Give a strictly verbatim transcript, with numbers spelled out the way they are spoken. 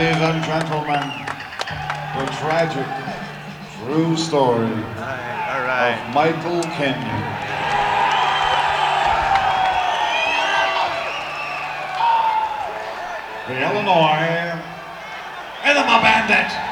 Ladies and gentlemen, the tragic, true story Alright, of alright. Michael Kenyon. The Illinois Enema Bandit.